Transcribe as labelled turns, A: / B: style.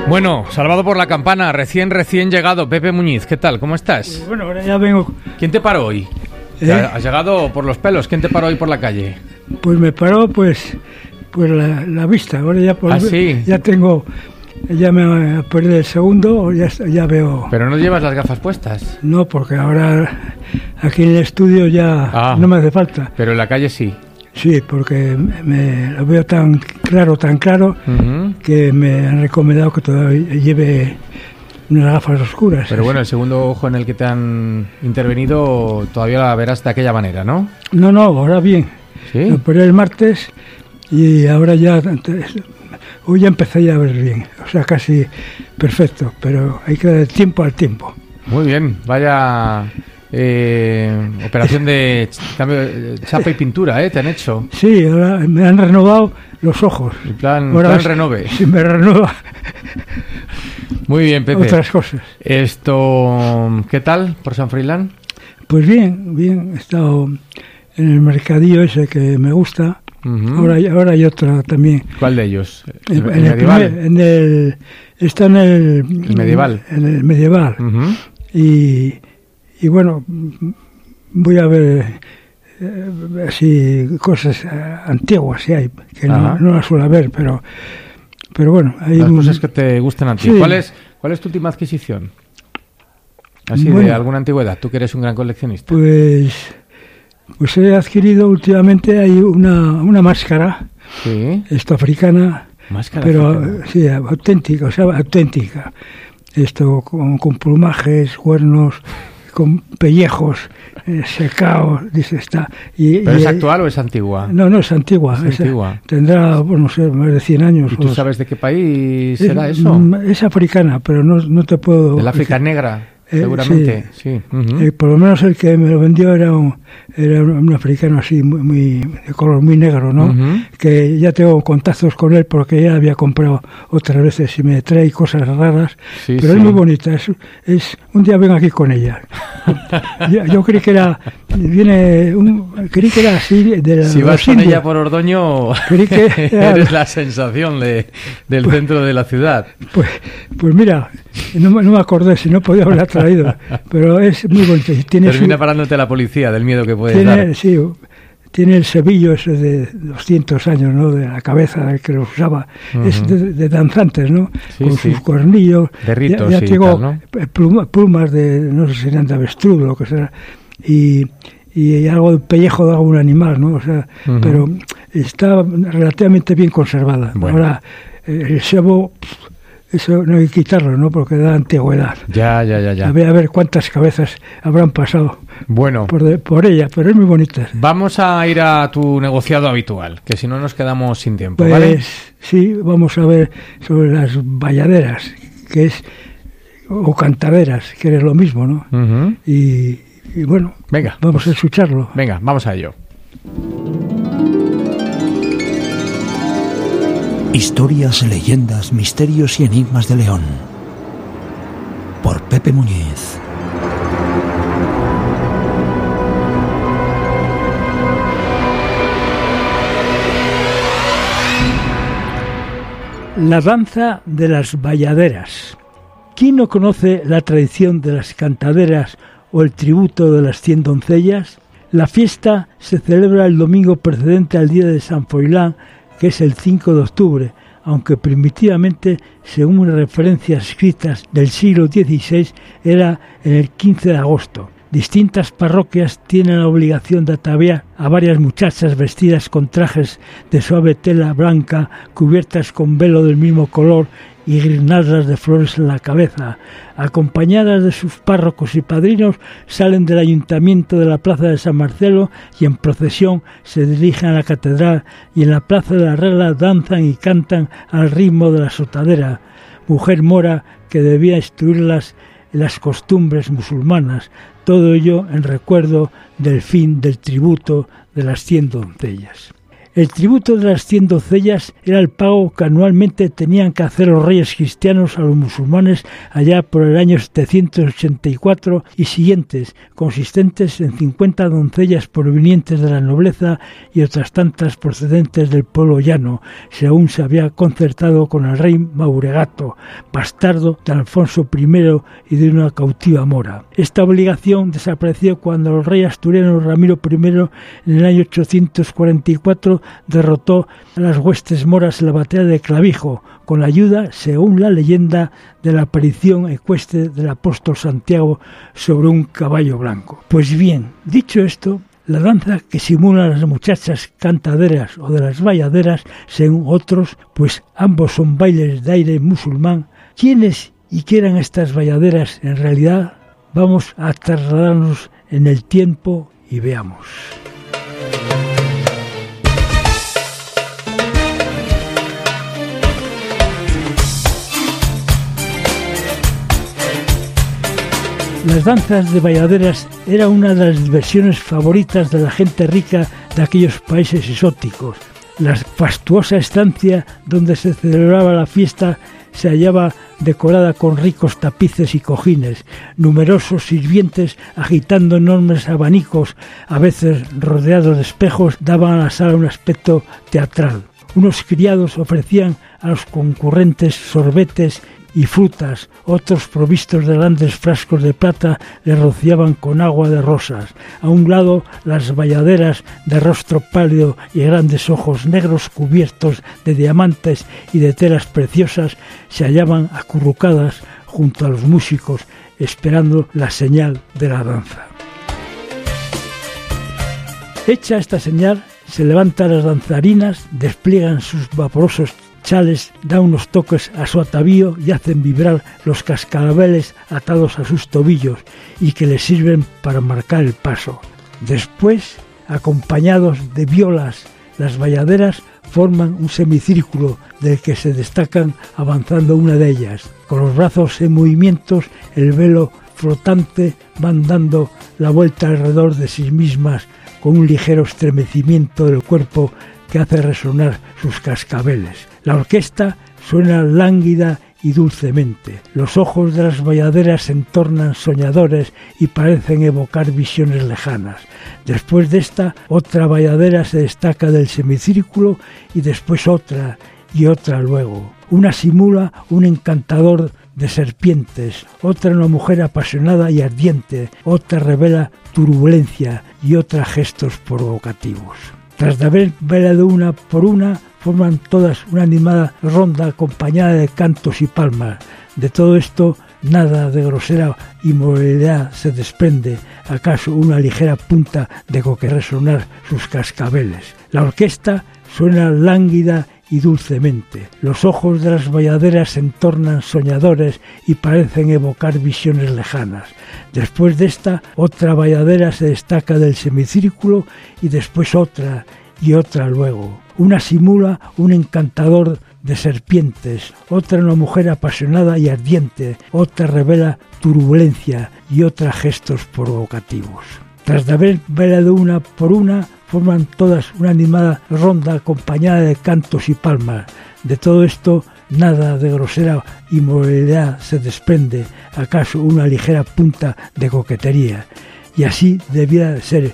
A: Bueno, salvado por la campana, recién llegado, Pepe Muñiz, ¿qué tal? ¿Cómo estás?
B: Pues bueno, ahora ya vengo.
A: ¿Quién te paró hoy? ¿Has llegado por los pelos? ¿Quién te paró hoy por la calle?
B: Pues me paró, pues la vista. Ahora ya
A: ¿sí?
B: Ya tengo, ya me perdí el segundo, ya veo.
A: Pero no llevas las gafas puestas.
B: No, porque ahora aquí en el estudio ya no me hace falta.
A: Pero en la calle sí.
B: Sí, porque me lo veo tan claro, que me han recomendado que todavía lleve unas gafas oscuras.
A: Pero bueno, el segundo ojo en el que te han intervenido todavía la verás de aquella manera, ¿no?
B: No, ahora bien.
A: ¿Sí?
B: Me operé el martes y ahora ya... Hoy ya empecé ya a ver bien, o sea, casi perfecto, pero hay que dar tiempo al tiempo.
A: Muy bien, vaya... operación de cambio de chapa y pintura, te han hecho.
B: Sí, ahora me han renovado los ojos.
A: El plan renove.
B: Sí, me renueva.
A: Muy bien, Pepe.
B: Otras cosas.
A: Esto, ¿qué tal por San Froilán?
B: Pues bien. He estado en el mercadillo ese que me gusta. Uh-huh. Ahora hay otro también.
A: ¿Cuál de ellos?
B: ¿El medieval? Está en el
A: medieval.
B: En el medieval.
A: Uh-huh.
B: Y bueno, voy a ver así cosas antiguas si hay, que no las suelo ver, pero bueno, hay
A: las cosas que te gustan a ti. Sí. ¿Cuál es tu última adquisición? Así de alguna antigüedad, tú que eres un gran coleccionista.
B: Pues he adquirido últimamente hay una máscara,
A: ¿sí?
B: Esto africana,
A: máscara
B: pero
A: africana.
B: Sí, auténtica. Esto con plumajes, cuernos, con pellejos secados, dice está.
A: ¿Pero es actual o es antigua?
B: No, es antigua.
A: Es antigua.
B: Tendrá, no sé, más de 100 años.
A: ¿Y tú sabes de qué país será eso?
B: Es africana, pero no te puedo...
A: ¿Del África negra? Seguramente, sí. Uh-huh.
B: Por lo menos el que me lo vendió era un africano así, muy de color muy negro, ¿no? Uh-huh. Que ya tengo contactos con él porque ya había comprado otras veces y me trae cosas raras, pero es muy bonita. Es un día vengo aquí con ella. yo creí que era así de
A: si vas con ella por Ordoño, creí que eres la sensación del centro de la ciudad.
B: Pues mira, no me acordé, si no podía haberla traído, pero es muy bonito.
A: Termina parándote la policía del miedo que puede dar.
B: Sí, tiene el sevillo ese de 200 años, ¿no? De la cabeza del que lo usaba. Uh-huh. Es de danzantes, ¿no? Sí, con sus cuernillos.
A: De ritos,
B: ya tengo
A: tal, ¿no?
B: plumas de, no sé si eran de avestruz o lo que sea. Y algo de pellejo de algún animal, ¿no? O sea, uh-huh. Pero está relativamente bien conservada. Bueno. Ahora, el sebo... Eso no hay que quitarlo, ¿no? Porque da antigüedad.
A: Ya.
B: A ver cuántas cabezas habrán pasado por ella, pero es muy bonita.
A: Vamos a ir a tu negociado habitual, que si no nos quedamos sin tiempo,
B: pues,
A: ¿vale?
B: Sí, vamos a ver sobre las bayaderas, o cantaderas, que es lo mismo, ¿no?
A: Uh-huh.
B: Y bueno,
A: venga,
B: vamos a escucharlo.
A: Venga, vamos a ello.
C: Historias, leyendas, misterios y enigmas de León. Por Pepe Muñiz.
B: La danza de las bayaderas. ¿Quién no conoce la tradición de las cantaderas o el tributo de las 100 doncellas? La fiesta se celebra el domingo precedente al día de San Froilán, que es el 5 de octubre, aunque primitivamente, según referencias escritas del siglo XVI, era en el 15 de agosto. Distintas parroquias tienen la obligación de ataviar a varias muchachas vestidas con trajes de suave tela blanca, cubiertas con velo del mismo color y guirnaldas de flores en la cabeza. Acompañadas de sus párrocos y padrinos, salen del ayuntamiento de la plaza de San Marcelo y en procesión se dirigen a la catedral, y en la plaza de la Regla danzan y cantan al ritmo de la sotadera, mujer mora que debía instruirlas en las costumbres musulmanas, todo ello en recuerdo del fin del tributo de las 100 doncellas. El tributo de las 100 doncellas era el pago que anualmente tenían que hacer los reyes cristianos a los musulmanes allá por el año 784 y siguientes, consistentes en 50 doncellas provenientes de la nobleza y otras tantas procedentes del pueblo llano, según se había concertado con el rey Mauregato, bastardo de Alfonso I y de una cautiva mora. Esta obligación desapareció cuando el rey asturiano Ramiro I en el año 844 derrotó a las huestes moras en la batalla de Clavijo, con la ayuda, según la leyenda, de la aparición ecuestre del apóstol Santiago sobre un caballo blanco. Pues bien, dicho esto, la danza que simulan las muchachas cantaderas o de las bayaderas, según otros, pues ambos son bailes de aire musulmán. ¿Quiénes y qué eran estas bayaderas en realidad? Vamos a trasladarnos en el tiempo y veamos. Las danzas de bayaderas era una de las diversiones favoritas de la gente rica de aquellos países exóticos. La fastuosa estancia donde se celebraba la fiesta se hallaba decorada con ricos tapices y cojines, numerosos sirvientes agitando enormes abanicos, a veces rodeados de espejos, daban a la sala un aspecto teatral. Unos criados ofrecían a los concurrentes sorbetes y frutas, otros provistos de grandes frascos de plata le rociaban con agua de rosas. A un lado, las bayaderas de rostro pálido y grandes ojos negros cubiertos de diamantes y de telas preciosas se hallaban acurrucadas junto a los músicos, esperando la señal de la danza. Hecha esta señal, se levantan las danzarinas, despliegan sus vaporosos chales, dan unos toques a su atavío y hacen vibrar los cascabeles atados a sus tobillos y que les sirven para marcar el paso. Después, acompañados de violas, las bayaderas forman un semicírculo del que se destacan avanzando una de ellas. Con los brazos en movimientos, el velo flotante van dando la vuelta alrededor de sí mismas con un ligero estremecimiento del cuerpo que hace resonar sus cascabeles. La orquesta suena lánguida y dulcemente. Los ojos de las bayaderas se entornan soñadores y parecen evocar visiones lejanas. Después de esta, otra bayadera se destaca del semicírculo y después otra y otra luego. Una simula un encantador de serpientes, otra una mujer apasionada y ardiente, otra revela turbulencia y otra gestos provocativos. Tras de haber bailado una por una, forman todas una animada ronda acompañada de cantos y palmas. De todo esto, nada de grosera inmoralidad se desprende, acaso una ligera punta de que resonar sus cascabeles. La orquesta suena lánguida y dulcemente. Los ojos de las bayaderas se entornan soñadores y parecen evocar visiones lejanas. Después de esta, otra bayadera se destaca del semicírculo y después otra y otra luego. Una simula un encantador de serpientes, otra una mujer apasionada y ardiente, otra revela turbulencia y otra gestos provocativos. Tras de haber bailado una por una, forman todas una animada ronda acompañada de cantos y palmas. De todo esto, nada de grosera inmoralidad se desprende, acaso una ligera punta de coquetería. Y así debía ser